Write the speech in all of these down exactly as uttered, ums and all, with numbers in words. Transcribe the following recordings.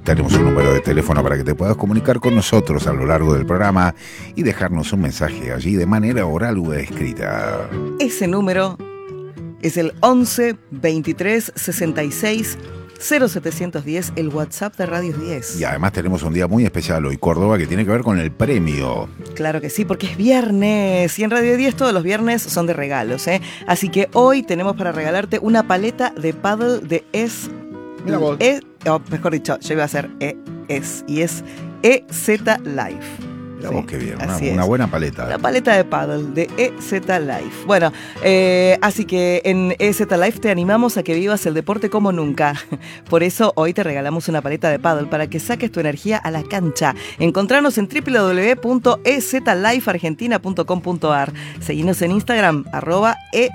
tenemos un número de teléfono para que te puedas comunicar con nosotros a lo largo del programa y dejarnos un mensaje allí de manera oral o escrita. Ese número es el once veintitrés sesenta y seis cero setecientos diez, el WhatsApp de Radio diez. Y además tenemos un día muy especial hoy, Córdoba, que tiene que ver con el premio. Claro que sí, porque es viernes y en Radio diez todos los viernes son de regalos, ¿eh? Así que hoy tenemos para regalarte una paleta de paddle de Es... Mira vos. E, o mejor dicho, yo iba a hacer E S y es E Z Life. Mira Sí, vos qué bien, una, así una es. buena paleta. La paleta de paddle de E Z Life. Bueno, eh, así que en E Z Life te animamos a que vivas el deporte como nunca. Por eso hoy te regalamos una paleta de paddle para que saques tu energía a la cancha. Encontranos en doble u doble u doble u punto e z life argentina punto com punto a r. Seguinos en Instagram, arroba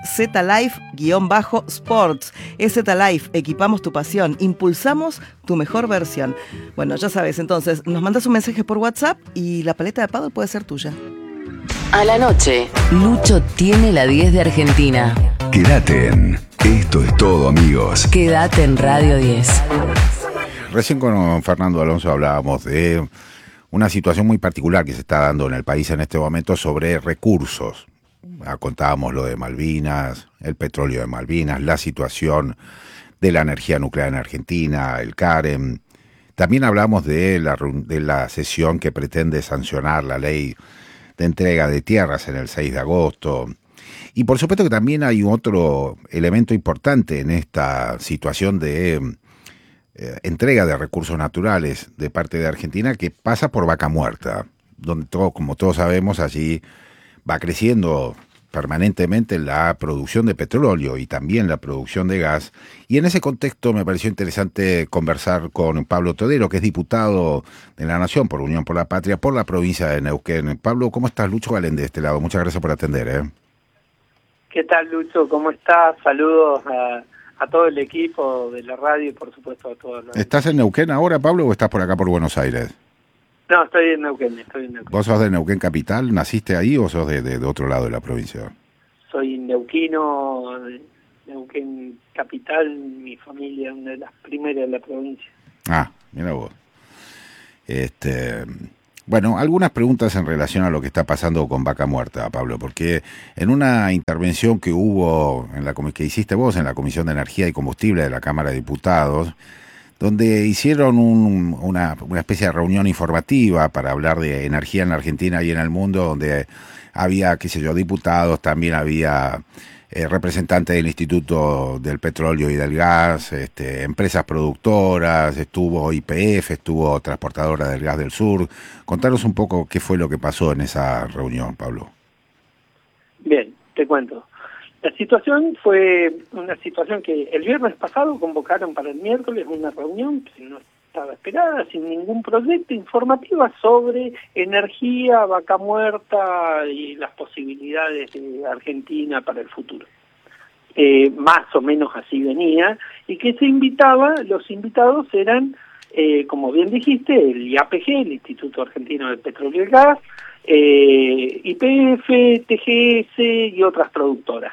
ezlife-sports. E Z Life, equipamos tu pasión, impulsamos tu mejor versión. Bueno, ya sabes, entonces, nos mandas un mensaje por WhatsApp y la paleta de paddle puede ser tuya. A la noche, Lucho tiene la diez de Argentina. Quédate en Esto es Todo, amigos. Quédate en Radio diez. Recién con Fernando Alonso hablábamos de una situación muy particular que se está dando en el país en este momento sobre recursos. Contábamos lo de Malvinas, el petróleo de Malvinas, la situación de la energía nuclear en Argentina, el CAREM. También hablamos de la, de la sesión que pretende sancionar la ley de entrega de tierras en el seis de agosto. Y por supuesto que también hay otro elemento importante en esta situación de eh, entrega de recursos naturales de parte de Argentina que pasa por Vaca Muerta, donde todo, como todos sabemos, allí va creciendo permanentemente la producción de petróleo y también la producción de gas. Y en ese contexto me pareció interesante conversar con Pablo Todero, que es diputado de la Nación por Unión por la Patria, por la provincia de Neuquén. Pablo, ¿cómo estás? Lucho Galén de este lado. Muchas gracias por atender. ¿eh? ¿Qué tal, Lucho? ¿Cómo estás? Saludos a, a todo el equipo de la radio y, por supuesto, a todos los... ¿Estás en Neuquén ahora, Pablo, o estás por acá por Buenos Aires? No, estoy en Neuquén, estoy en Neuquén. ¿Vos sos de Neuquén Capital? ¿Naciste ahí o sos de, de, de otro lado de la provincia? Soy neuquino, Neuquén Capital, mi familia es una de las primeras de la provincia. Ah, mira vos. Este, bueno, algunas preguntas en relación a lo que está pasando con Vaca Muerta, Pablo, porque en una intervención que hubo, en la que hiciste vos en la Comisión de Energía y Combustible de la Cámara de Diputados, donde hicieron un, una, una especie de reunión informativa para hablar de energía en la Argentina y en el mundo, donde había, qué sé yo, diputados, también había eh, representantes del Instituto del Petróleo y del Gas, este, empresas productoras, estuvo Y P F, estuvo Transportadora del Gas del Sur. Contanos un poco qué fue lo que pasó en esa reunión, Pablo. Bien, te cuento. La situación fue una situación que el viernes pasado convocaron para el miércoles una reunión que no estaba esperada, sin ningún proyecto, informativa sobre energía, Vaca Muerta y las posibilidades de Argentina para el futuro. Eh, más o menos así venía, y que se invitaba, los invitados eran, eh, como bien dijiste, el I A P G, el Instituto Argentino del Petróleo y Gas, eh, Y P F, T G S y otras productoras.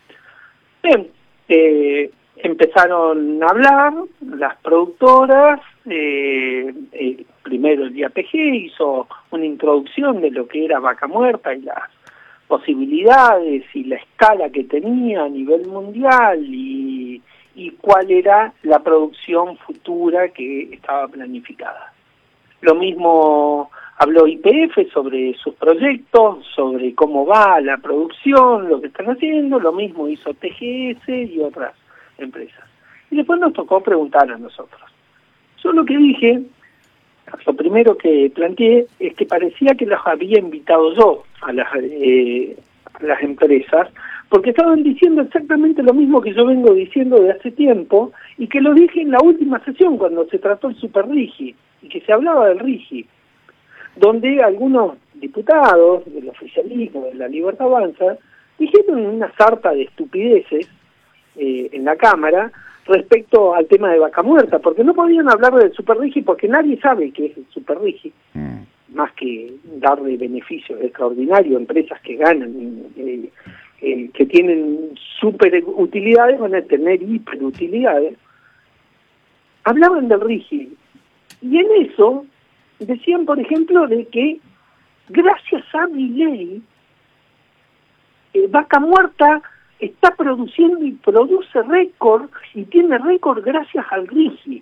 Bien, eh, empezaron a hablar las productoras, eh, eh, primero el I A P G hizo una introducción de lo que era Vaca Muerta y las posibilidades y la escala que tenía a nivel mundial y, y cuál era la producción futura que estaba planificada. Lo mismo habló Y P F sobre sus proyectos, sobre cómo va la producción, lo que están haciendo, lo mismo hizo T G S y otras empresas. Y después nos tocó preguntar a nosotros. Yo lo que dije, lo primero que planteé es que parecía que los había invitado yo a las, eh, a las empresas, porque estaban diciendo exactamente lo mismo que yo vengo diciendo de hace tiempo, y que lo dije en la última sesión cuando se trató el Super RIGI, y que se hablaba del RIGI, donde algunos diputados del oficialismo, de la Libertad Avanza, dijeron una sarta de estupideces eh, en la Cámara respecto al tema de Vaca Muerta, porque no podían hablar del Super RIGI porque nadie sabe qué es el Super RIGI, mm. más que darle beneficios extraordinarios a empresas que ganan, eh, eh, que tienen super utilidades, van a tener hiperutilidades. Hablaban del RIGI Y en eso decían, por ejemplo, de que gracias a Milei, eh, Vaca Muerta está produciendo y produce récord, y tiene récord gracias al RIGI.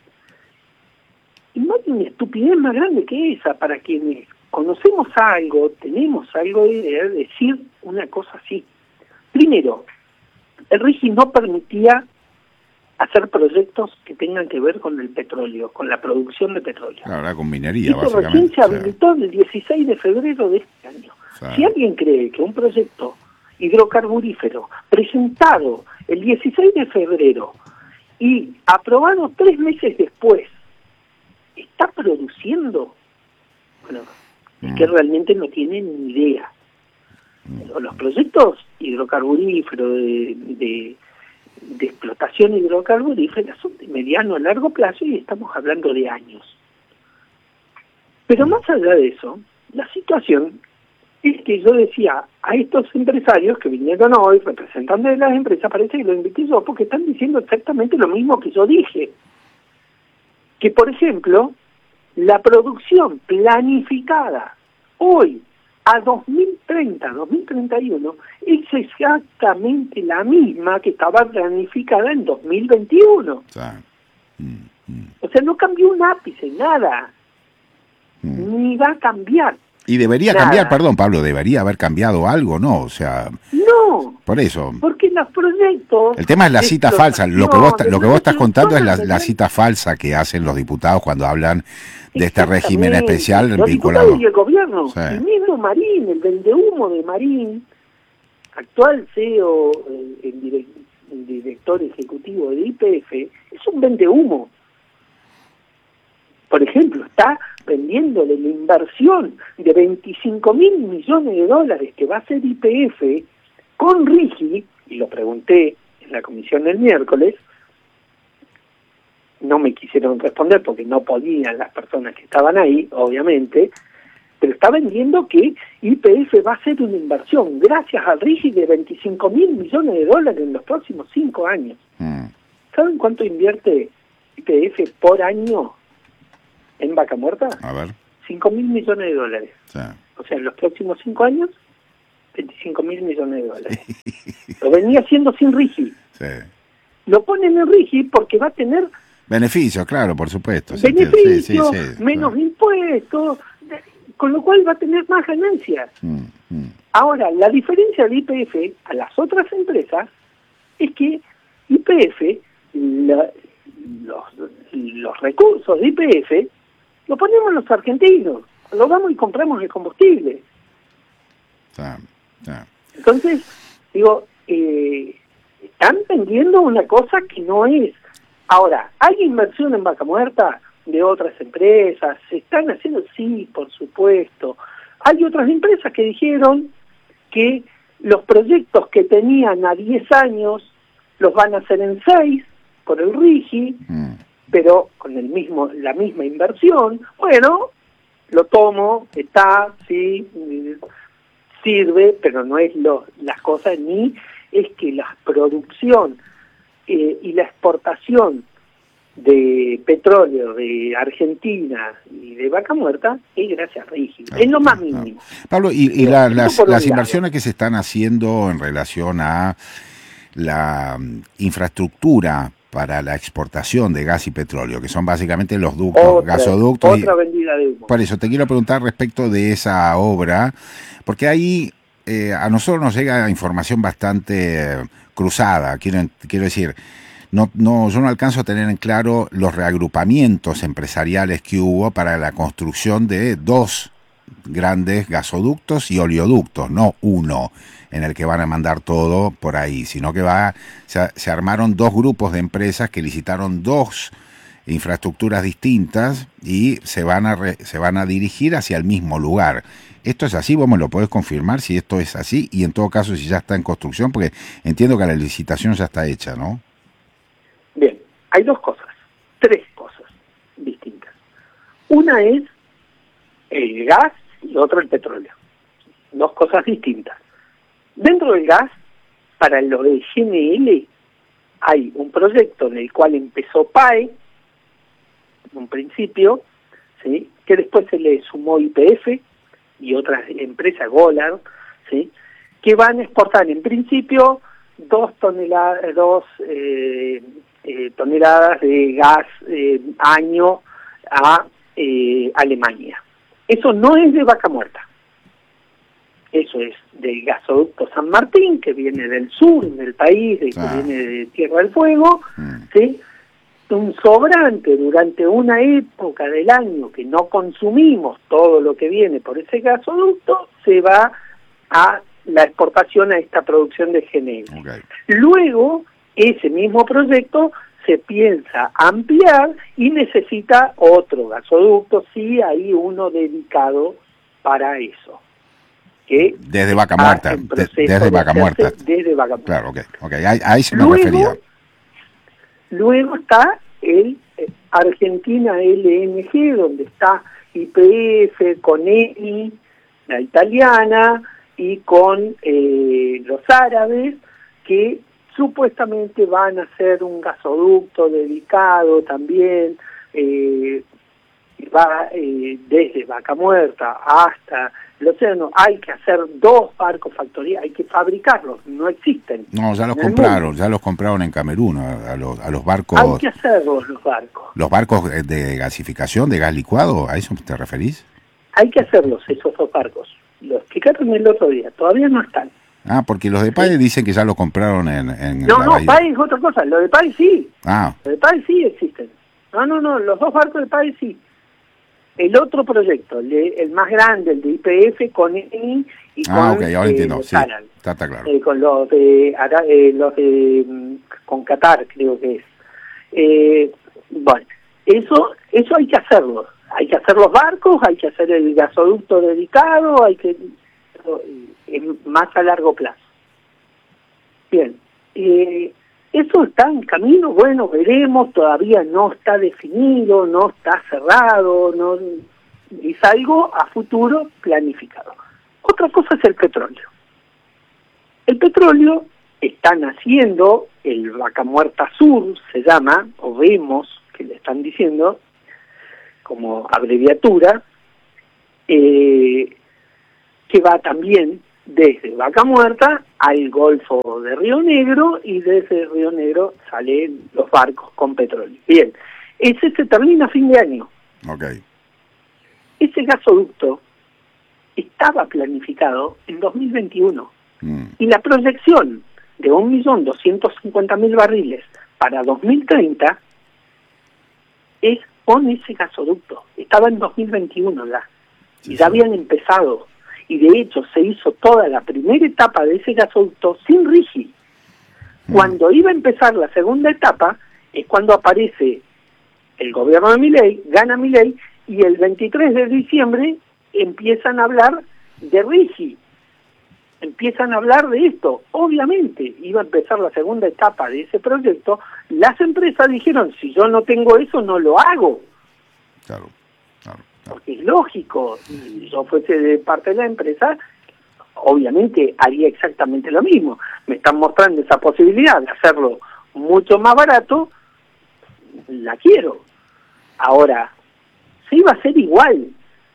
Y no hay una estupidez más grande que esa para quienes conocemos algo, tenemos algo de idea de decir una cosa así. Primero, el RIGI no permitía hacer proyectos que tengan que ver con el petróleo, con la producción de petróleo. Ahora con minería, Eso básicamente. recién se habilitó el dieciséis de febrero de este año. Sí. Si alguien cree que un proyecto hidrocarburífero presentado el dieciséis de febrero y aprobado tres meses después está produciendo, bueno, mm. es que realmente no tiene ni idea. Mm. Los proyectos hidrocarburíferos de, de, de explotación hidrocarburífera son de mediano a largo plazo y estamos hablando de años. Pero más allá de eso, la situación es que yo decía a estos empresarios que vinieron hoy, representantes de las empresas, parece que los invité yo porque están diciendo exactamente lo mismo que yo dije. Que, por ejemplo, la producción planificada hoy a dos mil treinta, dos mil treinta y uno es exactamente la misma que estaba planificada en dos mil veintiuno. Sí. Mm, mm. O sea, no cambió un ápice, nada. Mm. Ni va a cambiar. Y debería nada. cambiar, perdón Pablo, debería haber cambiado algo, ¿no? O sea... No. Por eso. Porque los proyectos... El tema es la cita falsa. Lo que vos, lo que vos estás contando es la, la cita falsa que hacen los diputados cuando hablan de este régimen especial los vinculado. Y el gobierno. Sí. El mismo Marín, el vendehumo de Marín, actual C E O, el, el, direct, el director ejecutivo de Y P F, es un vendehumo. Por ejemplo, está vendiéndole la inversión de veinticinco mil millones de dólares que va a hacer Y P F con RIGI, y lo pregunté en la comisión del miércoles, no me quisieron responder porque no podían las personas que estaban ahí, obviamente, pero está vendiendo que Y P F va a hacer una inversión, gracias al RIGI, de veinticinco mil millones de dólares en los próximos cinco años. Mm. ¿Saben cuánto invierte Y P F por año en Vaca Muerta? A ver. cinco mil millones de dólares. Sí. O sea, en los próximos cinco años, veinticinco mil millones de dólares. Lo venía haciendo sin RIGI. Sí. Lo ponen en RIGI porque va a tener... Beneficios, claro, por supuesto. Beneficios, sí, sí, sí, claro. menos impuestos, con lo cual va a tener más ganancias. Mm, mm. Ahora, la diferencia de Y P F a las otras empresas es que Y P F, la, los, los recursos de Y P F, lo ponemos los argentinos, lo vamos y compramos el combustible. Ah, ah. Entonces, digo, eh, están vendiendo una cosa que no es. Ahora, ¿hay inversión en Vaca Muerta de otras empresas? ¿Se están haciendo? Sí, por supuesto. Hay otras empresas que dijeron que los proyectos que tenían a diez años los van a hacer en seis por el RIGI, mm. pero con el mismo la misma inversión. Bueno, lo tomo, está, sí, sirve, pero no es lo, las cosas, ni es que la producción eh, y la exportación de petróleo de Argentina y de Vaca Muerta es gracias a RIGI, ah, es lo más mínimo. Ah. Pablo, y, y la, las, las inversiones que se están haciendo en relación a la um, infraestructura para la exportación de gas y petróleo, que son básicamente los ductos, otra, gasoductos. Otra y, vendida de humo. Por eso te quiero preguntar respecto de esa obra, porque ahí eh, a nosotros nos llega información bastante eh, cruzada, quiero, quiero decir, no, no, yo no alcanzo a tener en claro los reagrupamientos empresariales que hubo para la construcción de dos grandes gasoductos y oleoductos, no uno en el que van a mandar todo por ahí, sino que va se, se armaron dos grupos de empresas que licitaron dos infraestructuras distintas y se van a re, se van a dirigir hacia el mismo lugar. ¿Esto es así? ¿Vos me lo podés confirmar si esto es así? Y en todo caso, si ya está en construcción, porque entiendo que la licitación ya está hecha, ¿no? Bien, hay dos cosas, tres cosas distintas. Una es el gas y otra el petróleo. Dos cosas distintas. Dentro del gas, para lo de G N L, hay un proyecto en el cual empezó P A E, en un principio, ¿sí? Que después se le sumó Y P F y otras empresas, Golar, ¿sí? Que van a exportar en principio dos toneladas, dos eh, eh, toneladas de gas eh, año a eh, Alemania. Eso no es de Vaca Muerta. Eso es del gasoducto San Martín, que viene del sur del país, de, ah. que viene de Tierra del Fuego, mm. ¿sí? Un sobrante durante una época del año que no consumimos todo lo que viene por ese gasoducto, se va a la exportación a esta producción de G N L. Okay. Luego, ese mismo proyecto se piensa ampliar y necesita otro gasoducto, sí, hay uno dedicado para eso. Que desde Vaca Muerta, de, desde Vaca Muerta. Desde Vaca Muerta. Claro, ok, okay. Ahí, ahí se me luego, refería. Luego está el eh, Argentina L N G, donde está Y P F, con Eni, la italiana, y con eh, los árabes, que supuestamente van a hacer un gasoducto dedicado también, eh, va eh, desde Vaca Muerta hasta el océano. Hay que hacer dos barcos factoría, hay que fabricarlos, no existen. No, ya los compraron, ya los compraron en Camerún, a, a, los, a los barcos. Hay que hacerlos los barcos. ¿Los barcos de gasificación, de gas licuado, a eso te referís? Hay que hacerlos, esos dos barcos. Lo explicaron el otro día, todavía no están. Ah, porque los de P A E ¿Sí? dicen que ya los compraron en, en No, la no, bahía. P A E es otra cosa, lo de P A E sí. Ah, Los de P A E sí existen. No, no, no, los dos barcos de P A E sí. El otro proyecto, el, de, el más grande, el de Y P F, con Eni y con ah, ok, ahora eh, entiendo, los sí, árabes. está, está claro. Eh, con los de, Ara, eh, los de mm, con Qatar, creo que es. Eh, bueno, eso, eso hay que hacerlo. Hay que hacer los barcos, hay que hacer el gasoducto dedicado, hay que eh, más a largo plazo. Bien, eh, eso está en camino, bueno, veremos, todavía no está definido, no está cerrado, no es algo a futuro planificado. Otra cosa es el petróleo. El petróleo está naciendo, el Vaca Muerta Sur se llama, o vemos que le están diciendo, como abreviatura, eh, que va también desde Vaca Muerta al Golfo de Río Negro, y desde Río Negro salen los barcos con petróleo. Bien, ese se termina a fin de año. Ok. Ese gasoducto estaba planificado en dos mil veintiuno Mm. y la proyección de un millón doscientos cincuenta mil barriles para dos mil treinta es con ese gasoducto. Estaba en dos mil veintiuno ya, Sí, y ya sí. habían empezado. Y de hecho se hizo toda la primera etapa de ese gasoducto sin RIGI. Mm. Cuando iba a empezar la segunda etapa es cuando aparece el gobierno de Milei, gana Milei, y el veintitrés de diciembre empiezan a hablar de RIGI. Empiezan a hablar de esto. Obviamente iba a empezar la segunda etapa de ese proyecto. Las empresas dijeron, si yo no tengo eso, no lo hago. Claro, claro, claro. Porque es lógico, si yo fuese de parte de la empresa, obviamente haría exactamente lo mismo. Me están mostrando esa posibilidad de hacerlo mucho más barato, la quiero. Ahora, sí va a ser igual,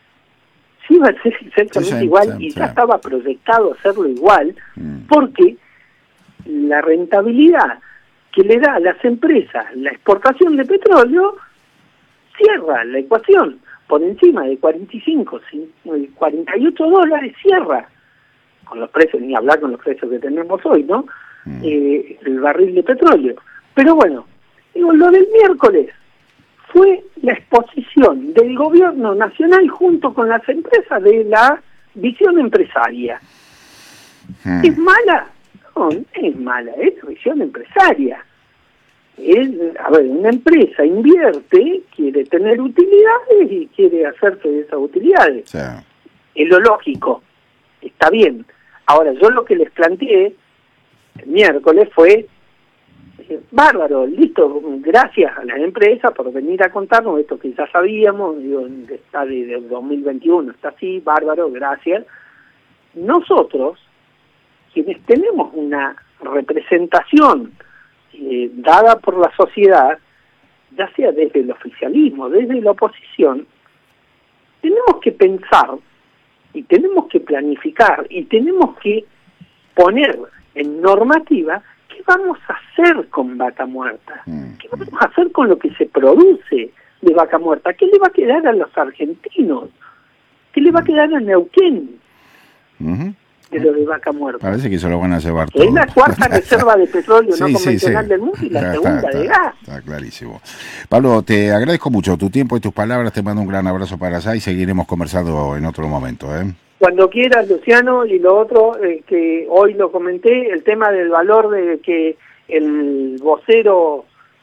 sí va a ser exactamente Sí, sí, igual, sí, y sí. ya estaba proyectado hacerlo igual, Mm. porque la rentabilidad que le da a las empresas la exportación de petróleo cierra la ecuación. Por encima de cuarenta y cinco, cuarenta y ocho dólares cierra, con los precios, ni hablar con los precios que tenemos hoy, ¿no? Mm. Eh, el barril de petróleo. Pero bueno, digo, lo del miércoles fue la exposición del gobierno nacional junto con las empresas de la visión empresaria. Mm. ¿Es mala? No, no es mala, es visión empresaria. Es, a ver, una empresa invierte, quiere tener utilidades y quiere hacerse de esas utilidades. Sí. Es lo lógico, está bien. Ahora, yo lo que les planteé el miércoles fue, eh, bárbaro, listo, gracias a las empresas por venir a contarnos esto que ya sabíamos, digo, está desde dos mil veintiuno, está así, bárbaro, gracias. Nosotros, quienes tenemos una representación eh, dada por la sociedad, ya sea desde el oficialismo, desde la oposición, tenemos que pensar y tenemos que planificar y tenemos que poner en normativa qué vamos a hacer con vaca muerta, qué vamos a hacer con lo que se produce de vaca muerta, qué le va a quedar a los argentinos, qué le va a quedar a Neuquén Uh-huh. de lo de vaca muerta. Parece que se lo van a llevar todo. Es la cuarta reserva de petróleo sí, no sí, convencional sí. del mundo y la Está, segunda está, de está, gas. Está clarísimo. Pablo, te agradezco mucho tu tiempo y tus palabras. Te mando un gran abrazo para allá y seguiremos conversando en otro momento, ¿eh? Cuando quieras, Luciano, y lo otro eh, que hoy lo comenté, el tema del valor de que el vocero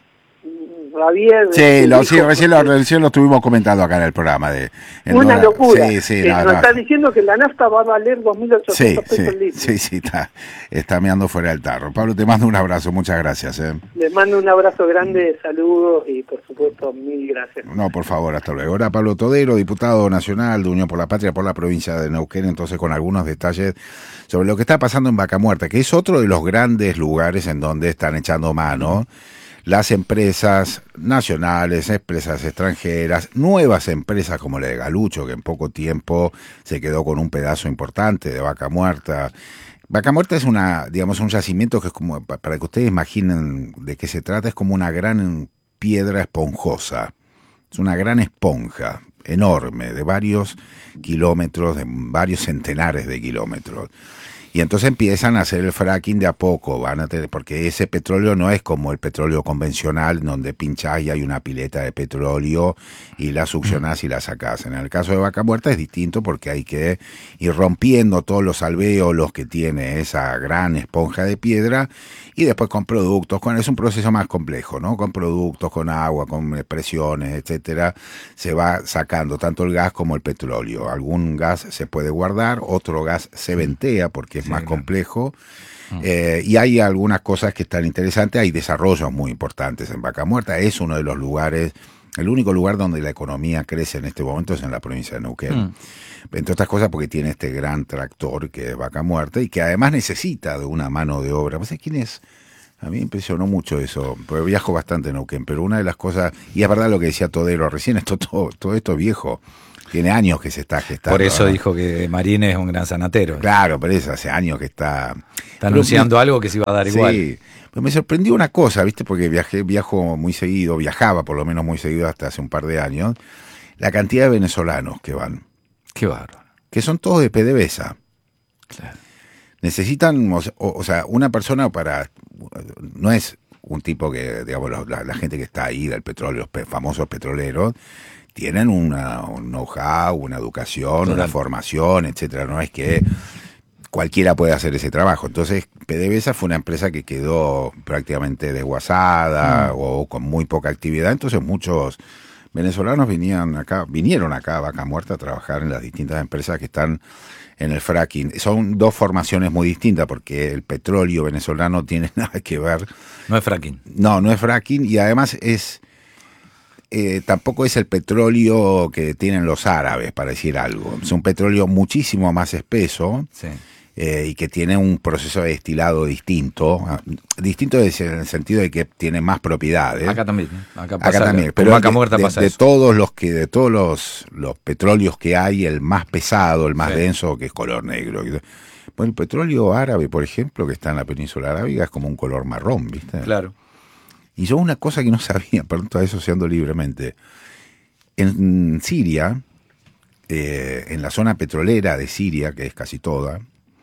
Javier... Sí, lo, sí dijo, recién, lo, recién lo estuvimos comentando acá en el programa. de en Una hora. locura. Sí, sí, Eh, no, nos no. está diciendo que la nafta va a valer dos mil Sí, ochocientos sí, pesos el litro. sí, sí, está, está meando fuera del tarro. Pablo, te mando un abrazo, muchas gracias. ¿eh? Les mando un abrazo grande, saludos y por supuesto mil gracias. No, por favor, hasta luego. Ahora Pablo Todero, diputado nacional de Unión por la Patria por la provincia de Neuquén, entonces con algunos detalles sobre lo que está pasando en Vaca Muerta, que es otro de los grandes lugares en donde están echando mano las empresas nacionales, empresas extranjeras, nuevas empresas como la de Galucho, que en poco tiempo se quedó con un pedazo importante de Vaca Muerta. Vaca Muerta es una, digamos, un yacimiento que es como, para que ustedes imaginen de qué se trata, es como una gran piedra esponjosa. Es una gran esponja enorme, de varios kilómetros, de varios centenares de kilómetros. Y entonces empiezan a hacer el fracking de a poco, van a tener, porque ese petróleo no es como el petróleo convencional, donde pinchás y hay una pileta de petróleo y la succionás y la sacás. En el caso de Vaca Muerta es distinto porque hay que ir rompiendo todos los alvéolos que tiene esa gran esponja de piedra y después con productos, con, es un proceso más complejo, ¿no? Con productos, con agua, con presiones, etcétera, se va sacando tanto el gas como el petróleo. Algún gas se puede guardar, otro gas se ventea porque es sí, más claro. complejo. Eh, y hay algunas cosas que están interesantes, hay desarrollos muy importantes en Vaca Muerta, es uno de los lugares, el único lugar donde la economía crece en este momento es en la provincia de Neuquén. Mm. Entre otras cosas porque tiene este gran tractor que es Vaca Muerta y que además necesita de una mano de obra. No sé quién es, a mí me impresionó mucho eso, porque viajo bastante en Neuquén, pero una de las cosas, y es verdad lo que decía Todero recién, esto todo, todo esto viejo, tiene años que se está gestando. Por eso ¿no? Dijo que Marín es un gran sanatero. Claro, pero eso hace años que está... Está anunciando pero, algo que se iba a dar sí, igual. Sí, pero me sorprendió una cosa, ¿viste? Porque viajé, viajo muy seguido, viajaba por lo menos muy seguido hasta hace un par de años, la cantidad de venezolanos que van. Qué bárbaro. Que son todos de PDVSA. Claro. Necesitan, o, o sea, una persona para... No es un tipo que, digamos, la, la gente que está ahí del petróleo, los famosos petroleros, tienen una, un know-how, una educación, Total. una formación, etcétera. No es que cualquiera puede hacer ese trabajo. Entonces, PDVSA fue una empresa que quedó prácticamente desguazada mm. o con muy poca actividad. Entonces, muchos venezolanos vinían acá, vinieron acá a Vaca Muerta a trabajar en las distintas empresas que están en el fracking. Son dos formaciones muy distintas porque el petróleo venezolano no tiene nada que ver. No es fracking. No, no es fracking y además es... Eh, tampoco es el petróleo que tienen los árabes, para decir algo. Es un petróleo muchísimo más espeso sí. eh, y que tiene un proceso de destilado distinto. Distinto en el sentido de que tiene más propiedades. Acá también. Acá, pasa, acá también. Acá, pero Vaca de, Muerta de, pasa de eso. todos los que de todos los, los petróleos que hay, el más pesado, el más sí. denso, que es color negro. Bueno, el petróleo árabe, por ejemplo, que está en la península arábiga, es como un color marrón, ¿viste? Claro. Y yo una cosa que no sabía, perdón, todavía asociando libremente, en Siria, eh, en la zona petrolera de Siria, que es casi toda,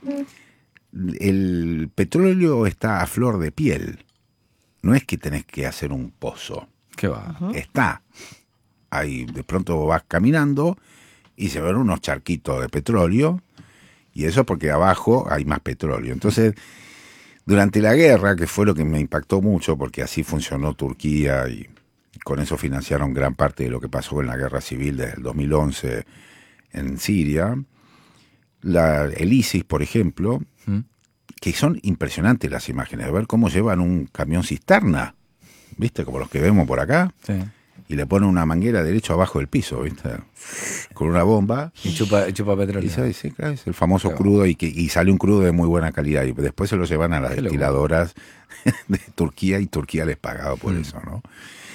el petróleo está a flor de piel. No es que tenés que hacer un pozo. ¿Qué va? Uh-huh. Está. Ahí de pronto vas caminando y se ven unos charquitos de petróleo, y eso porque abajo hay más petróleo. Entonces... Durante la guerra, que fue lo que me impactó mucho, porque así funcionó Turquía y con eso financiaron gran parte de lo que pasó en la guerra civil desde el dos mil once en Siria, la, el ISIS, por ejemplo, ¿Mm? que son impresionantes las imágenes, de ver cómo llevan un camión cisterna, ¿viste? Como los que vemos por acá, sí. y le ponen una manguera derecho abajo del piso, ¿viste? Con una bomba. Y chupa, y chupa petróleo. Y sabe, sí, claro, es el famoso claro. crudo y que y sale un crudo de muy buena calidad. Y después se lo llevan a las Qué destiladoras de Turquía y Turquía les pagaba por mm. eso, ¿no?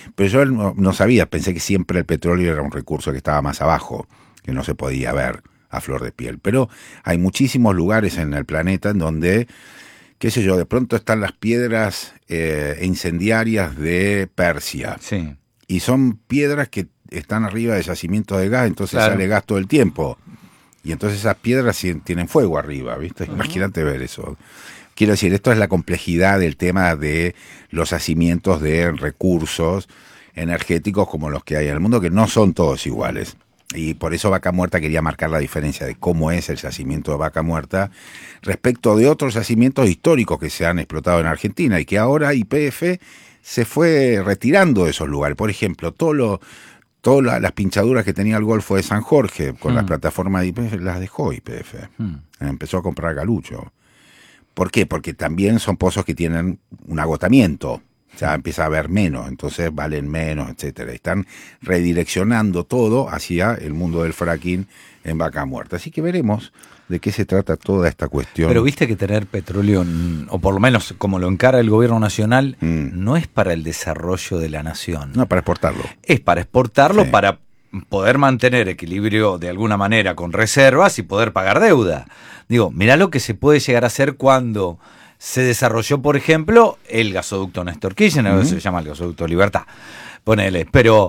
Pero yo no, no sabía, pensé que siempre el petróleo era un recurso que estaba más abajo, que no se podía ver a flor de piel. Pero hay muchísimos lugares en el planeta en donde, qué sé yo, de pronto están las piedras eh, incendiarias de Persia. Sí. Y son piedras que están arriba de yacimientos de gas, entonces Claro. sale gas todo el tiempo. Y entonces esas piedras tienen fuego arriba, ¿viste? Uh-huh. Imagínate ver eso. Quiero decir, esto es la complejidad del tema de los yacimientos de recursos energéticos como los que hay en el mundo, que no son todos iguales. Y por eso Vaca Muerta quería marcar la diferencia de cómo es el yacimiento de Vaca Muerta respecto de otros yacimientos históricos que se han explotado en Argentina y que ahora Y P F se fue retirando de esos lugares. Por ejemplo, todo lo, todas las pinchaduras que tenía el Golfo de San Jorge con mm. las plataformas de Y P F las dejó Y P F. Mm. Empezó a comprar galucho. ¿Por qué? Porque también son pozos que tienen un agotamiento. O sea, empieza a haber menos, entonces valen menos, etcétera. Están redireccionando todo hacia el mundo del fracking en Vaca Muerta. Así que veremos de qué se trata toda esta cuestión. Pero viste que tener petróleo, o por lo menos como lo encara el gobierno nacional, mm. no es para el desarrollo de la nación. No, para exportarlo. Es para exportarlo, sí. Para poder mantener equilibrio de alguna manera con reservas y poder pagar deuda. Digo, mirá lo que se puede llegar a hacer cuando se desarrolló, por ejemplo, el gasoducto Néstor Kirchner, uh-huh. se llama el gasoducto Libertad, ponele. Pero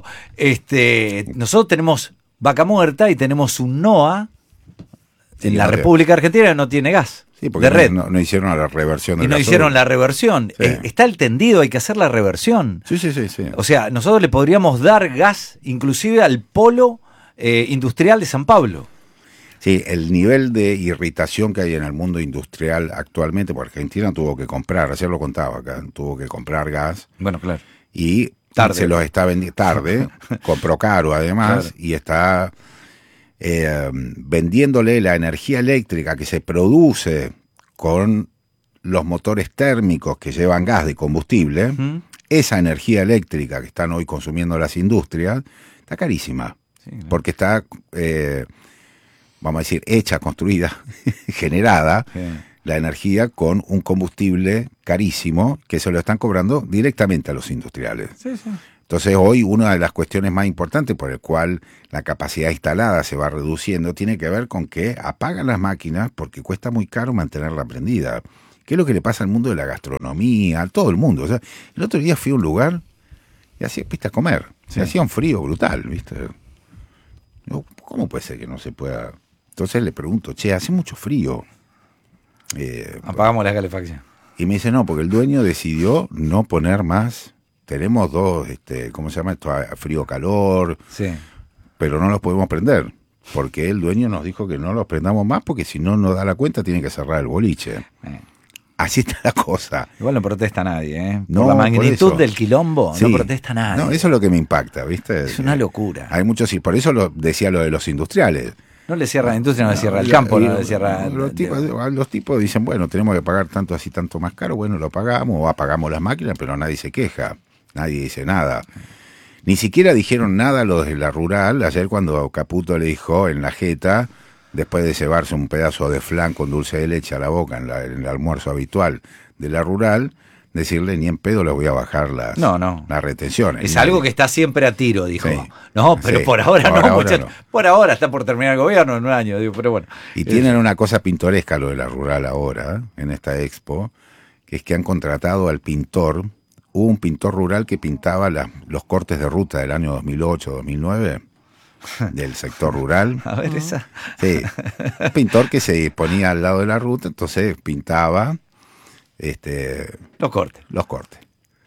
este, nosotros tenemos Vaca Muerta y tenemos un NOA en sí, la República Argentina que no tiene gas. Sí, porque de red. No, no hicieron la reversión. Y no gasoducto. hicieron la reversión. Sí. Eh, está el tendido, hay que hacer la reversión. Sí, sí, sí, sí. O sea, nosotros le podríamos dar gas inclusive al polo eh, industrial de San Pablo. Sí, el nivel de irritación que hay en el mundo industrial actualmente, porque Argentina tuvo que comprar, ayer lo contaba acá, tuvo que comprar gas. Bueno, claro. Y tarde. se los está vendiendo tarde, compró caro además, claro. y está eh, vendiéndole la energía eléctrica que se produce con los motores térmicos que llevan gas de combustible. Uh-huh. Esa energía eléctrica que están hoy consumiendo las industrias está carísima, sí, claro. porque está... Eh, vamos a decir, hecha, construida, generada, sí. la energía con un combustible carísimo que se lo están cobrando directamente a los industriales. Sí, sí. Entonces hoy una de las cuestiones más importantes por el cual la capacidad instalada se va reduciendo tiene que ver con que apagan las máquinas porque cuesta muy caro mantenerla prendida. ¿Qué es lo que le pasa al mundo de la gastronomía, a todo el mundo? O sea, el otro día fui a un lugar y hacía, viste, a comer. Sí. Hacía un frío brutal, viste. ¿Cómo puede ser que no se pueda...? Entonces le pregunto, che, hace mucho frío. Eh, Apagamos la calefacción. Y me dice, no, porque el dueño decidió no poner más. Tenemos dos, este, ¿cómo se llama esto? Frío-calor. Sí. Pero no los podemos prender. Porque el dueño nos dijo que no los prendamos más porque si no nos da la cuenta tiene que cerrar el boliche. Eh. Así está la cosa. Igual no protesta nadie, ¿eh? Por no, la magnitud por del quilombo, sí. no protesta nadie. No, eso es lo que me impacta, ¿viste? Es una locura. Hay muchos, y por eso lo decía lo de los industriales. No le cierra la industria, no, no le cierra el campo, y, no le cierra... Los tipos, los tipos dicen, bueno, tenemos que pagar tanto así, tanto más caro, bueno, lo pagamos, o apagamos las máquinas, pero nadie se queja, nadie dice nada. Ni siquiera dijeron nada los de la rural, ayer cuando Caputo le dijo en la jeta, después de cebarse un pedazo de flan con dulce de leche a la boca en, la, en el almuerzo habitual de la rural, decirle ni en pedo le voy a bajar las, no, no. las retenciones. Es ni algo ni... que está siempre a tiro, dijo. Sí. No, pero sí. por ahora por no, ahora muchachos. No. Por ahora está por terminar el gobierno en un año, digo, pero bueno. Y es... tienen una cosa pintoresca lo de la rural ahora, en esta expo, que es que han contratado al pintor, hubo un pintor rural que pintaba la, los cortes de ruta del año dos mil ocho, dos mil nueve, del sector rural. A ver esa. Sí, un pintor que se ponía al lado de la ruta, entonces pintaba este los cortes. Los cortes.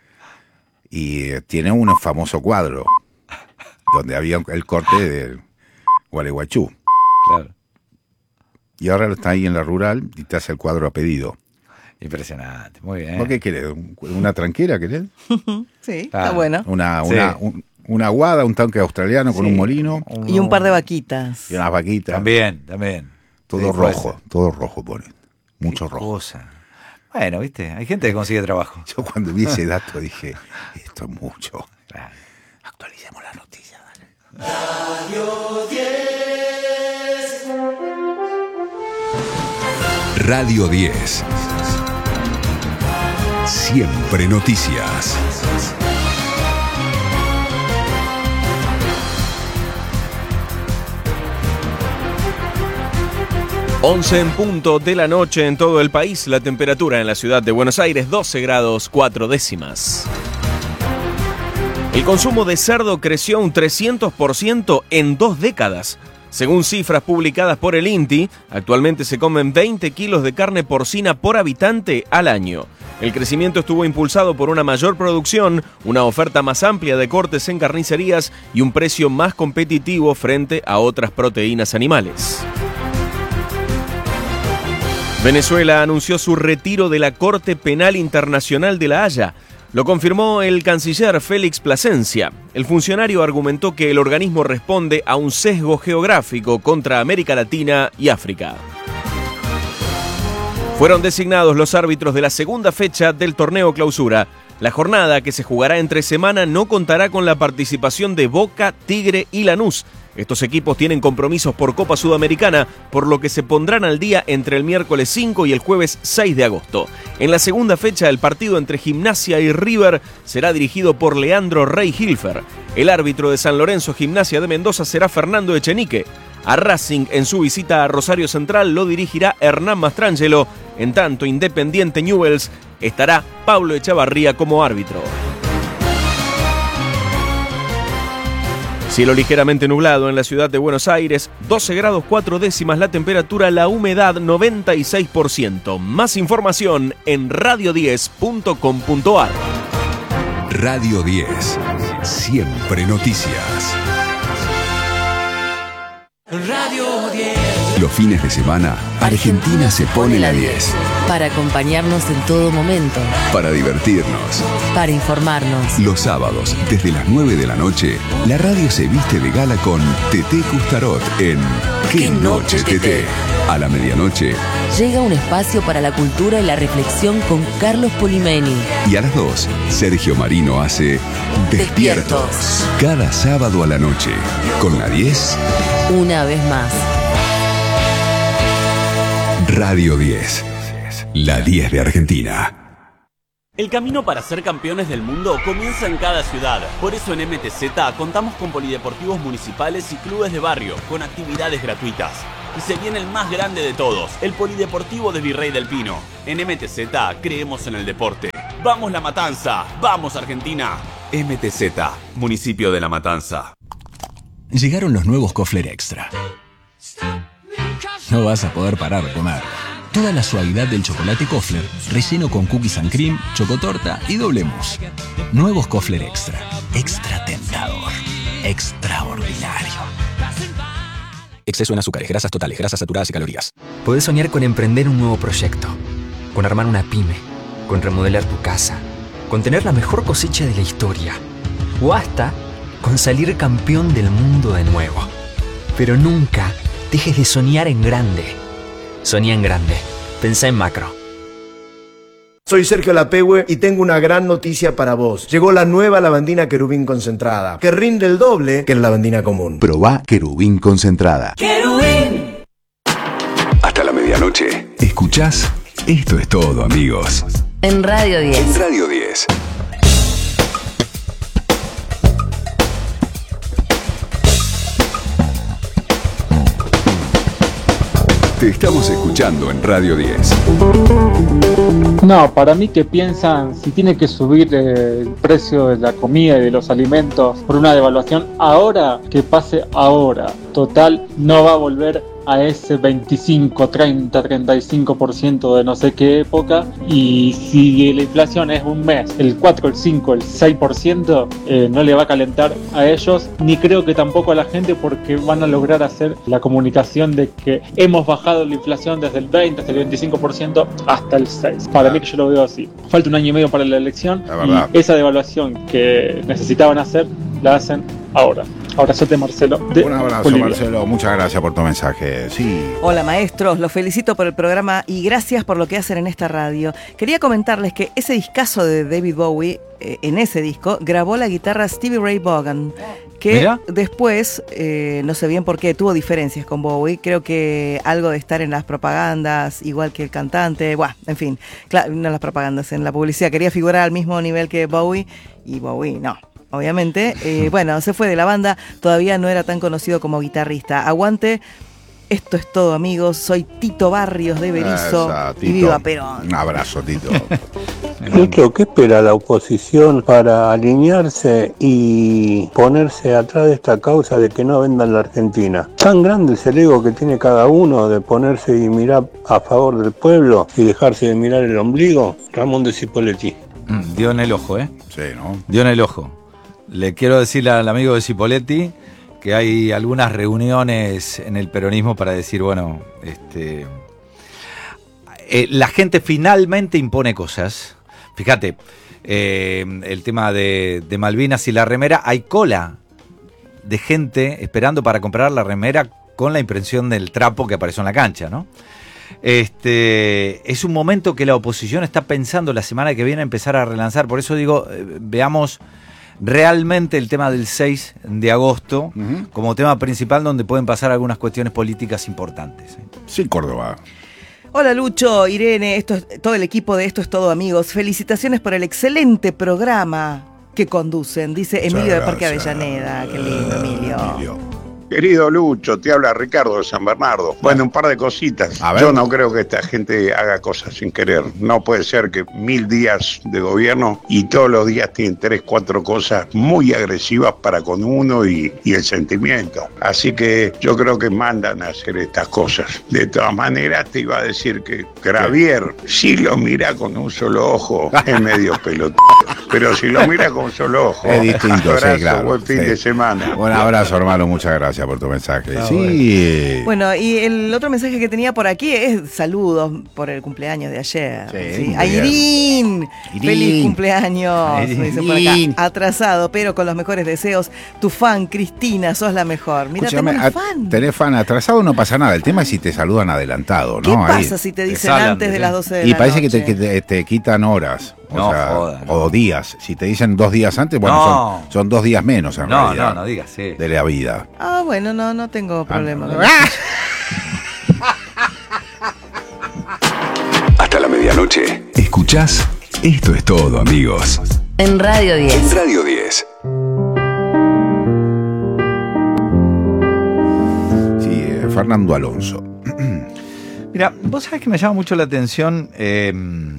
Y eh, tiene un famoso cuadro donde había el corte de Gualeguaychú. Claro. Y ahora está ahí en la rural y te hace el cuadro a pedido. Impresionante, muy bien. ¿Vos qué querés? ¿Una tranquera querés? Sí, claro. Está bueno. Una, una, sí. un, una aguada, un tanque australiano con sí. un molino. Y un par de vaquitas. Y unas vaquitas. También, también. Todo sí, rojo, todo rojo pone. Mucho qué rojo. Cosa. Bueno, viste, hay gente que consigue trabajo. Yo cuando vi ese dato dije, esto es mucho. Claro. Actualicemos la noticia, dale. Radio diez. Radio diez. Siempre noticias. once en punto de la noche en todo el país. La temperatura en la ciudad de Buenos Aires, doce grados cuatro décimas. El consumo de cerdo creció un trescientos por ciento en dos décadas. Según cifras publicadas por el INTI, actualmente se comen veinte kilos de carne porcina por habitante al año. El crecimiento estuvo impulsado por una mayor producción, una oferta más amplia de cortes en carnicerías y un precio más competitivo frente a otras proteínas animales. Venezuela anunció su retiro de la Corte Penal Internacional de La Haya. Lo confirmó el canciller Félix Plasencia. El funcionario argumentó que el organismo responde a un sesgo geográfico contra América Latina y África. Fueron designados los árbitros de la segunda fecha del torneo Clausura. La jornada, que se jugará entre semana, no contará con la participación de Boca, Tigre y Lanús. Estos equipos tienen compromisos por Copa Sudamericana, por lo que se pondrán al día entre el miércoles cinco y el jueves seis de agosto. En la segunda fecha, el partido entre Gimnasia y River será dirigido por Leandro Rey Hilfer. El árbitro de San Lorenzo Gimnasia de Mendoza será Fernando Echenique. A Racing, en su visita a Rosario Central, lo dirigirá Hernán Mastrangelo. En tanto, Independiente Newell's estará Pablo Echavarría como árbitro. Cielo ligeramente nublado en la ciudad de Buenos Aires, doce grados cuatro décimas la temperatura, la humedad noventa y seis por ciento. Más información en radio diez punto com punto ar. Radio diez, siempre noticias. Radio diez. Los fines de semana, Argentina se pone la diez. Para acompañarnos en todo momento. Para divertirnos. Para informarnos. Los sábados, desde las nueve de la noche, la radio se viste de gala con Teté Custarot en ¿Qué noche, Teté? A la medianoche. Llega un espacio para la cultura y la reflexión con Carlos Polimeni. Y a las dos, Sergio Marino hace Despiertos. Despiertos. Cada sábado a la noche. Con la diez. Una vez más. Radio diez. La diez de Argentina. El camino para ser campeones del mundo comienza en cada ciudad. Por eso en M T Z contamos con polideportivos municipales y clubes de barrio, con actividades gratuitas. Y se viene el más grande de todos, el Polideportivo de Virrey del Pino. En M T Z creemos en el deporte. ¡Vamos La Matanza! ¡Vamos Argentina! M T Z, municipio de La Matanza. Llegaron los nuevos Kofler Extra. No vas a poder parar de comer. Toda la suavidad del chocolate Kofler, relleno con cookies and cream, chocotorta y doble mousse. Nuevos Kofler Extra. Extra tentador. Extraordinario. Exceso en azúcares, grasas totales, grasas saturadas y calorías. Podés soñar con emprender un nuevo proyecto, con armar una pyme, con remodelar tu casa, con tener la mejor cosecha de la historia, o hasta con salir campeón del mundo de nuevo. Pero nunca dejes de soñar en grande. Soñá en grande. Pensá en macro. Soy Sergio Lapehue y tengo una gran noticia para vos. Llegó la nueva lavandina Querubín concentrada, que rinde el doble que la lavandina común. Probá Querubín concentrada. Querubín. Hasta la medianoche. ¿Escuchás? Esto es todo, amigos. En Radio diez. En Radio diez. Te estamos escuchando en Radio diez. No, para mí que piensan si tiene que subir eh, el precio de la comida y de los alimentos por una devaluación ahora, que pase ahora. Total, no va a volver a ese veinticinco, treinta, treinta y cinco por ciento de no sé qué época, y si la inflación es un mes, el cuatro, el cinco, el seis por ciento, eh, no le va a calentar a ellos, ni creo que tampoco a la gente, porque van a lograr hacer la comunicación de que hemos bajado la inflación desde el veinte hasta el veinticinco por ciento hasta el seis por ciento. Para mí que yo lo veo así. Falta un año y medio para la elección y esa devaluación que necesitaban hacer, la hacen ahora. Abrazote, Marcelo. De Un abrazo, Bolivia. Marcelo. Muchas gracias por tu mensaje. Sí. Hola maestros, los felicito por el programa y gracias por lo que hacen en esta radio. Quería comentarles que ese discazo de David Bowie, eh, en ese disco, grabó la guitarra Stevie Ray Vaughan, que ¿Mira? después, eh, no sé bien por qué, tuvo diferencias con Bowie. Creo que algo de estar en las propagandas, igual que el cantante, bueno, en fin, claro, no en las propagandas, en la publicidad. Quería figurar al mismo nivel que Bowie y Bowie no. Obviamente, eh, bueno, se fue de la banda, todavía no era tan conocido como guitarrista. Aguante Esto es todo, amigos. Soy Tito Barrios de Berizo. Esa, y Tito. viva Perón. Un abrazo, Tito. Lucho, ¿qué espera la oposición para alinearse y ponerse atrás de esta causa de que no vendan la Argentina? Tan grande es el ego que tiene cada uno de ponerse y mirar a favor del pueblo y dejarse de mirar el ombligo. Ramón de Cipolletti. Mm, dio en el ojo, ¿eh? Sí, ¿no? Dio en el ojo. Le quiero decir al amigo de Cipolletti que hay algunas reuniones en el peronismo para decir, bueno, este, eh, la gente finalmente impone cosas. Fíjate, eh, el tema de, de Malvinas y la remera, hay cola de gente esperando para comprar la remera con la impresión del trapo que apareció en la cancha, ¿no? Este, es un momento que la oposición está pensando la semana que viene empezar a relanzar. Por eso digo, eh, veamos realmente el tema del seis de agosto uh-huh. como tema principal, donde pueden pasar algunas cuestiones políticas importantes. Sí, Córdoba. Hola Lucho, Irene, esto es, todo el equipo de Esto es Todo, amigos. Felicitaciones por el excelente programa que conducen, dice Emilio de Parque Avellaneda. Qué lindo, Emilio. Emilio. Querido Lucho, te habla Ricardo de San Bernardo. Bueno, un par de cositas. Yo no creo que esta gente haga cosas sin querer. No puede ser que mil días de gobierno y todos los días tienen tres, cuatro cosas muy agresivas para con uno y, y el sentimiento. Así que yo creo que mandan a hacer estas cosas. De todas maneras, te iba a decir que Gravier, si lo mira con un solo ojo, es medio pelotudo. Pero si lo mira con un solo ojo, es distinto, abrazo, sí, claro. Buen fin sí. de semana. Un abrazo, hermano. Muchas gracias por tu mensaje. Ah, sí. Bueno, y el otro mensaje que tenía por aquí es saludos por el cumpleaños de ayer. Sí, ¿sí? A Irín. Irín. Feliz cumpleaños. Irín. Dice por acá. Atrasado, pero con los mejores deseos. Tu fan, Cristina, sos la mejor. Mira, Escúchame, tengo un fan. Tenés fan atrasado, no pasa nada. El tema es si te saludan adelantado, ¿no? ¿Qué Ahí. pasa si te dicen te antes de las doce de y la noche? Y parece que te, que te, te quitan horas. O, no, sea, joda, no. o días. Si te dicen dos días antes, bueno, no. son, son dos días menos en no, realidad. No, no, digas, sí. De la vida. Ah, bueno, no, no tengo problema. Ah, no. Hasta la medianoche. ¿Escuchás? Esto es todo, amigos. En Radio diez. En Radio diez. Sí, eh, Fernando Alonso. Mira, vos sabés que me llama mucho la atención eh,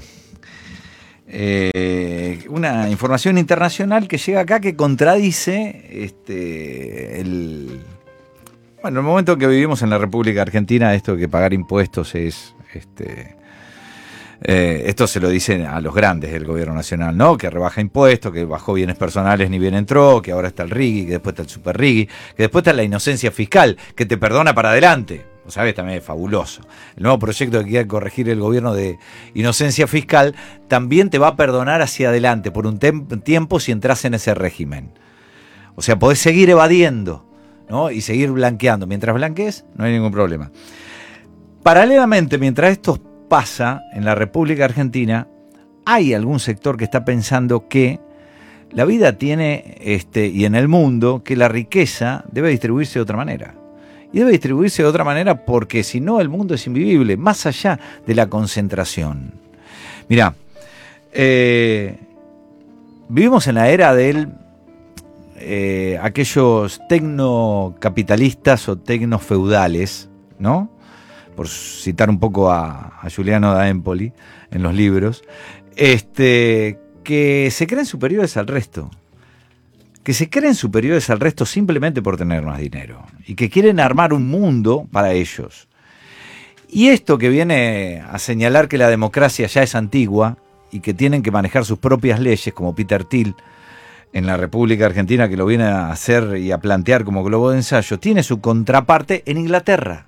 eh, una información internacional que llega acá que contradice este, el... Bueno, el momento que vivimos en la República Argentina, esto de que pagar impuestos es... Este, eh, esto se lo dicen a los grandes del gobierno nacional, ¿no? Que rebaja impuestos, que bajó bienes personales ni bien entró, que ahora está el RIGI, que después está el super RIGI, que después está la inocencia fiscal, que te perdona para adelante. ¿Sabes? También es fabuloso. El nuevo proyecto que quiere corregir el gobierno de inocencia fiscal también te va a perdonar hacia adelante por un tem- tiempo si entras en ese régimen. O sea, podés seguir evadiendo, ¿no? Y seguir blanqueando. Mientras blanquees, no hay ningún problema. Paralelamente, mientras esto pasa en la República Argentina, hay algún sector que está pensando que la vida tiene, este, y en el mundo, que la riqueza debe distribuirse de otra manera. Y debe distribuirse de otra manera porque si no el mundo es invivible, más allá de la concentración. Mirá, eh, vivimos en la era de eh, aquellos tecnocapitalistas o tecnofeudales, ¿no? Por citar un poco a, a Giuliano da Empoli en los libros, este, que se creen superiores al resto. Que se creen superiores al resto simplemente por tener más dinero y que quieren armar un mundo para ellos. Y esto que viene a señalar que la democracia ya es antigua y que tienen que manejar sus propias leyes, como Peter Thiel en la República Argentina, que lo viene a hacer y a plantear como globo de ensayo, tiene su contraparte en Inglaterra.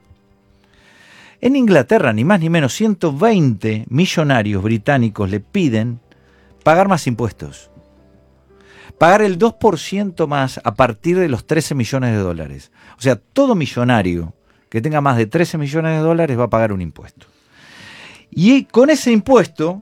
En Inglaterra, ni más ni menos, ciento veinte millonarios británicos le piden pagar más impuestos. Pagar el dos por ciento más a partir de los trece millones de dólares. O sea, todo millonario que tenga más de trece millones de dólares va a pagar un impuesto. Y con ese impuesto,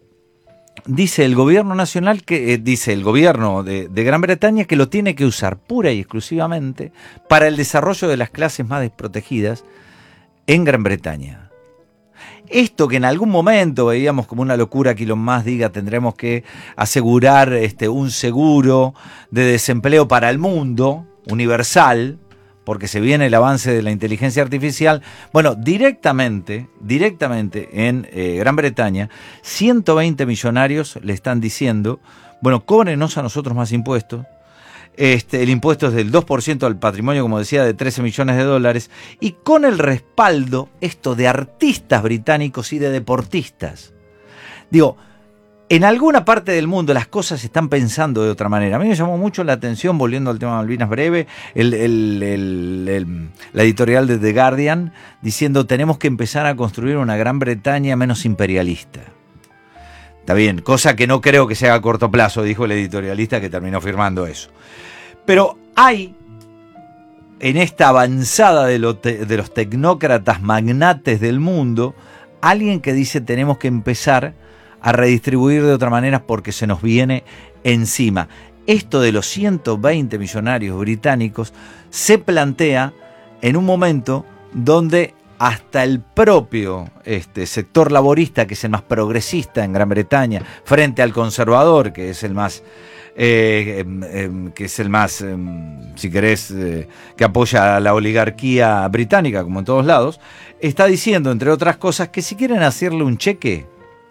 dice el gobierno nacional, que eh, dice el gobierno de, de Gran Bretaña, que lo tiene que usar pura y exclusivamente para el desarrollo de las clases más desprotegidas en Gran Bretaña. Esto que en algún momento veíamos como una locura que Elon Musk diga tendremos que asegurar este, un seguro de desempleo para el mundo, universal, porque se viene el avance de la inteligencia artificial. Bueno, directamente, directamente en eh, Gran Bretaña, ciento veinte millonarios le están diciendo, bueno, cóbrenos a nosotros más impuestos. Este, el impuesto es del dos por ciento al patrimonio, como decía, de trece millones de dólares, y con el respaldo, esto de artistas británicos y de deportistas. Digo, en alguna parte del mundo las cosas se están pensando de otra manera. A mí me llamó mucho la atención, volviendo al tema de Malvinas breve, el, el, el, el, la editorial de The Guardian, diciendo tenemos que empezar a construir una Gran Bretaña menos imperialista. Está bien, cosa que no creo que sea a corto plazo, dijo el editorialista que terminó firmando eso. Pero hay, en esta avanzada de, lo te, de los tecnócratas magnates del mundo, alguien que dice tenemos que empezar a redistribuir de otra manera porque se nos viene encima. Esto de los ciento veinte millonarios británicos se plantea en un momento donde hasta el propio este, sector laborista, que es el más progresista en Gran Bretaña, frente al conservador, que es el más, eh, eh, que es el más, eh, si querés, eh, que apoya a la oligarquía británica, como en todos lados, está diciendo, entre otras cosas, que si quieren hacerle un cheque,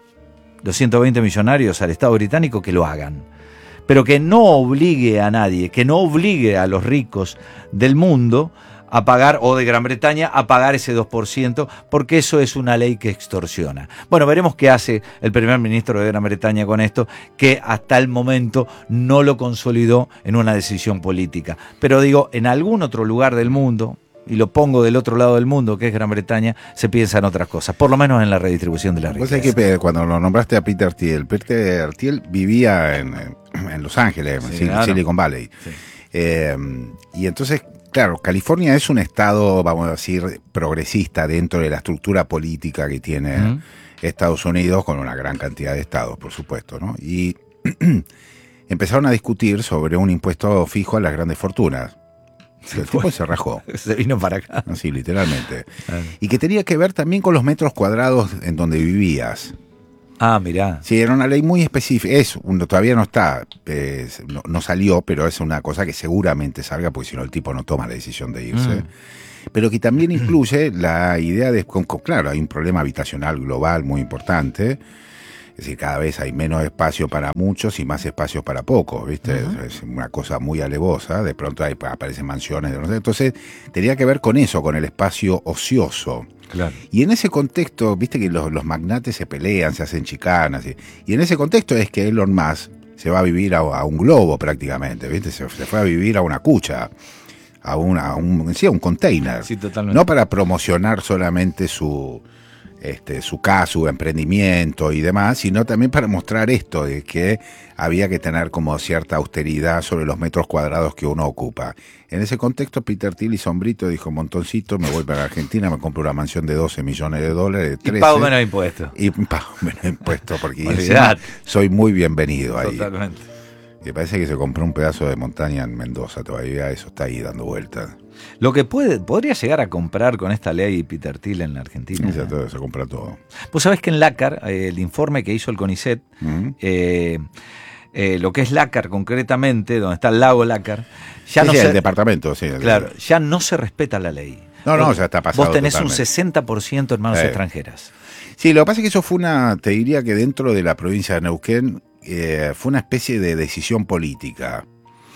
los ciento veinte millonarios al Estado británico, que lo hagan, pero que no obligue a nadie, que no obligue a los ricos del mundo a pagar, o de Gran Bretaña, a pagar ese dos por ciento, porque eso es una ley que extorsiona. Bueno, veremos qué hace el primer ministro de Gran Bretaña con esto, que hasta el momento no lo consolidó en una decisión política. Pero digo, en algún otro lugar del mundo, y lo pongo del otro lado del mundo, que es Gran Bretaña, se piensa en otras cosas, por lo menos en la redistribución de la riqueza. Vos sabés que cuando lo nombraste a Peter Thiel, Peter Thiel vivía en, en Los Ángeles, en sí, claro. Silicon Valley. Sí. Eh, y entonces, claro, California es un estado, vamos a decir, progresista dentro de la estructura política que tiene uh-huh. Estados Unidos, con una gran cantidad de estados, por supuesto, ¿no? Y empezaron a discutir sobre un impuesto fijo a las grandes fortunas. El tipo se rajó. Se vino para acá. Así, literalmente. Ah. Y que tenía que ver también con los metros cuadrados en donde vivías. Ah, mirá. Sí, era una ley muy específica. Es, uno, todavía no está, eh, no, no salió, pero es una cosa que seguramente salga, porque si no el tipo no toma la decisión de irse. Mm. Pero que también incluye la idea de, con, con, claro, hay un problema habitacional global muy importante. Es decir, cada vez hay menos espacio para muchos y más espacios para pocos, ¿viste? Uh-huh. Es una cosa muy alevosa, de pronto hay, aparecen mansiones, no sé. Entonces, tenía que ver con eso, con el espacio ocioso. Claro. Y en ese contexto, viste que los, los magnates se pelean, se hacen chicanas, y, y en ese contexto es que Elon Musk se va a vivir a, a un globo prácticamente, ¿viste? Se, se fue a vivir a una cucha, a, una, a un, sí, a un container. Sí, totalmente. No para promocionar solamente su... Este, su casa, su emprendimiento y demás, sino también para mostrar esto de que había que tener como cierta austeridad sobre los metros cuadrados que uno ocupa. En ese contexto, Peter Thiel y Sombrito dijo, montoncito, me voy para Argentina, me compro una mansión de doce millones de dólares, de trece. Y pago menos impuestos. Y pago menos impuestos, porque encima soy muy bienvenido ahí. Totalmente. Me parece que se compró un pedazo de montaña en Mendoza, todavía eso está ahí dando vueltas. Lo que puede, podría llegar a comprar con esta ley Peter Thiel en la Argentina. Sí, se, todo, se compra todo. Vos sabés que en LACAR, eh, el informe que hizo el CONICET, uh-huh. eh, eh, lo que es LACAR concretamente, donde está el lago LACAR, ya sí, no sí, se, el departamento, sí. Claro, el, ya no se respeta la ley. No, no, ya está pasado. Vos tenés totalmente. un sesenta por ciento en manos eh. extranjeras. Sí, lo que pasa es que eso fue una, te diría que dentro de la provincia de Neuquén, eh, fue una especie de decisión política,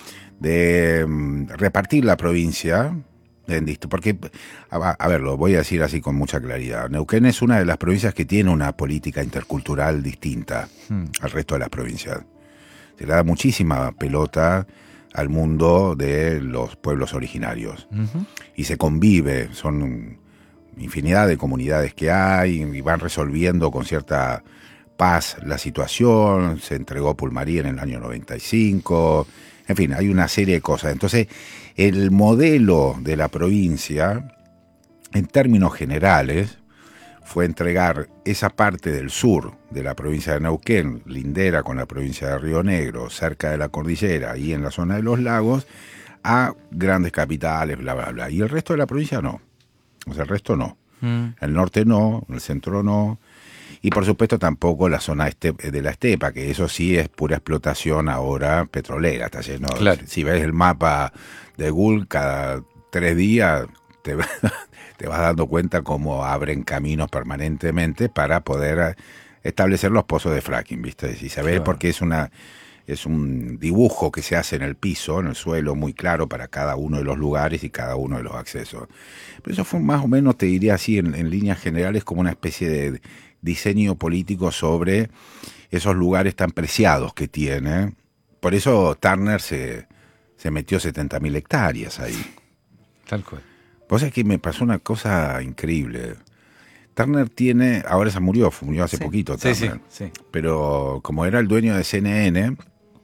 de um, repartir la provincia. Porque, a, a ver, lo voy a decir así con mucha claridad. Neuquén es una de las provincias que tiene una política intercultural distinta hmm. al resto de las provincias. Se le da muchísima pelota al mundo de los pueblos originarios. Uh-huh. Y se convive, son infinidad de comunidades que hay y van resolviendo con cierta paz la situación. Se entregó Pulmarí en el año noventa y cinco. En fin, hay una serie de cosas. Entonces, el modelo de la provincia, en términos generales, fue entregar esa parte del sur de la provincia de Neuquén, lindera con la provincia de Río Negro, cerca de la cordillera y en la zona de los lagos, a grandes capitales, bla, bla, bla. Y el resto de la provincia no. O sea, el resto no. Mm. El norte no, el centro no. Y por supuesto tampoco la zona de la estepa, que eso sí es pura explotación ahora petrolera, está lleno. Claro. Si ves el mapa de Google, cada tres días te, te vas dando cuenta cómo abren caminos permanentemente para poder establecer los pozos de fracking, ¿viste? Y saber claro. porque es una es un dibujo que se hace en el piso, en el suelo, muy claro para cada uno de los lugares y cada uno de los accesos. Pero eso fue más o menos, te diría así, en, en líneas generales, como una especie de diseño político sobre esos lugares tan preciados que tiene. Por eso Turner se, se metió setenta mil hectáreas ahí. Tal cual. Vos sabés que me pasó una cosa increíble. Turner tiene, ahora se murió, murió hace sí. poquito Turner, sí, sí, sí. pero como era el dueño de C N N,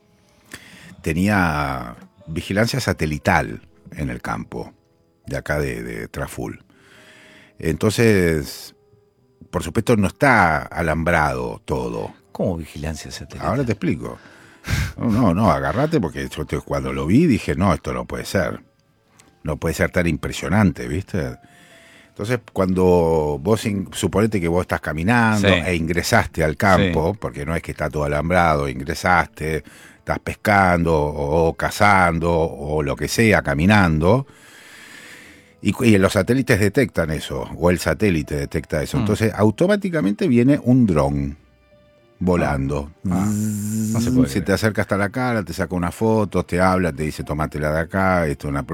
tenía vigilancia satelital en el campo, de acá de, de Traful. Entonces, por supuesto, no está alambrado todo. ¿Cómo vigilancia satelital? Ahora te explico. No, no, no, agarrate, porque yo te, cuando lo vi dije, no, esto no puede ser. No puede ser tan impresionante, ¿viste? Entonces, cuando vos, in, suponete que vos estás caminando sí. e ingresaste al campo, sí. porque no es que está todo alambrado, ingresaste, estás pescando o, o cazando o lo que sea, caminando, y, y los satélites detectan eso, o el satélite detecta eso. Mm. Entonces, automáticamente viene un dron volando. Ah, no se puede. Se te acerca hasta la cara, te saca una foto, te habla, te dice, tómatela de acá, esto es una...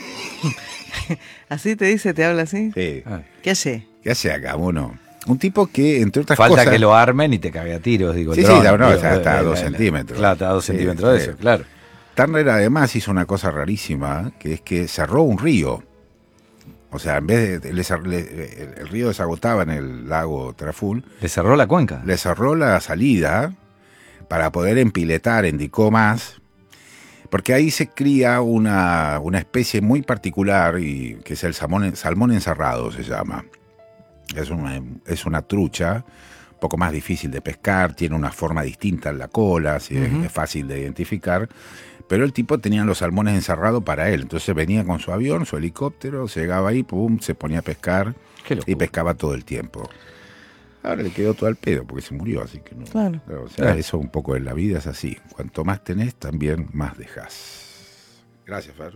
¿Así te dice, te habla así? Sí. ¿Qué hace? ¿Qué hace acá, uno? Un tipo que, entre otras Falta cosas... Falta que lo armen y te cague a tiros, digo. Sí, dron, sí, no, digo, está, está de, a dos de, centímetros. Claro, está a dos sí, centímetros de sí. eso, claro. Turner además hizo una cosa rarísima, que es que cerró un río. O sea, en vez de... Le, le, el río desagotaba en el lago Traful. ¿Le cerró la cuenca? Le cerró la salida para poder empiletar en Dicó más... Porque ahí se cría una, una especie muy particular, y que es el salmón, salmón encerrado, se llama. Es una, es una trucha, un poco más difícil de pescar, tiene una forma distinta en la cola, así uh-huh. es, es fácil de identificar. Pero el tipo tenía los salmones encerrados para él. Entonces venía con su avión, su helicóptero, llegaba ahí, pum, se ponía a pescar y pescaba todo el tiempo. Ahora le quedó todo al pedo porque se murió, así que no. Claro. O sea, claro. Eso un poco en la vida es así. Cuanto más tenés, también más dejás. Gracias, Fer.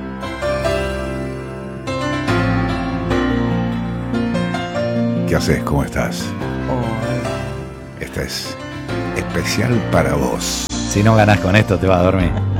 ¿Qué haces? ¿Cómo estás? Oh. Esta es especial para vos. Si no ganás con esto, te vas a dormir.